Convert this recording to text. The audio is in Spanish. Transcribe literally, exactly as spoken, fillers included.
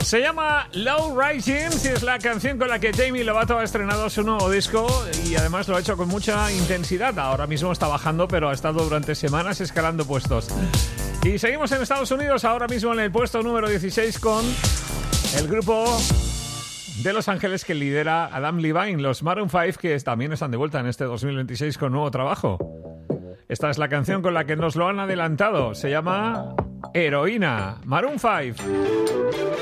Se llama Low Rising y es la canción con la que Demi Lovato ha estrenado su nuevo disco y además lo ha hecho con mucha intensidad. Ahora mismo está bajando, pero ha estado durante semanas escalando puestos. Y seguimos en Estados Unidos, ahora mismo en el puesto número dieciséis con el grupo de Los Ángeles que lidera Adam Levine, los Maroon cinco, que también están de vuelta en este dos mil veintiséis con nuevo trabajo. Esta es la canción con la que nos lo han adelantado. Se llama Heroína, Maroon cinco.